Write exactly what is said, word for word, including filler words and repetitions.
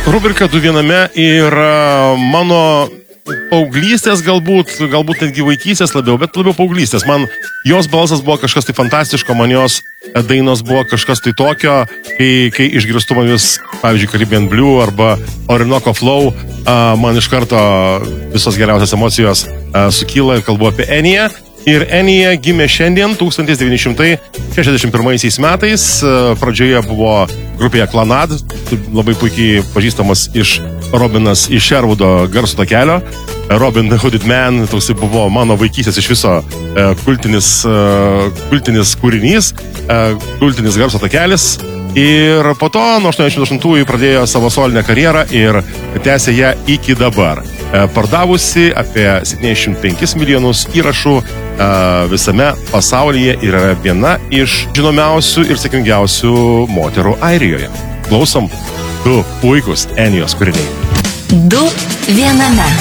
Rubrika du viename yra mano paauglystės galbūt, galbūt netgi vaikystės labiau, bet labiau paauglystės. Man jos balsas buvo kažkas tai fantastiško, man jos dainos buvo kažkas tai tokio, kai, kai išgirstu man vis, pavyzdžiui, Caribbean Blue arba Orinoco Flow, man iš karto visos geriausios emocijos sukyla ir kalbu apie Eniją. Ir Enija gimė šiandien tūkstantis devyni šimtai šešiasdešimt pirmaisiais metais. Pradžioje buvo grupėje Clanad, labai puikiai pažįstamas iš Robinas iš Sherwoodo garso takelio. Robin Hooded Man, toks buvo mano vaikystės iš viso kultinis, kultinis kūrinys, kultinis garso takelis. Ir po to nuo aštuoniasdešimt aštuntųjų pradėjo savo solinę karjerą ir tęsė ją iki dabar. Pardavusi apie septyniasdešimt penkis milijonus įrašų visame pasaulyje ir yra viena iš žinomiausių ir sėkmingiausių moterų Airijoje. Klausom du puikus Enijos kūriniai. Du viename.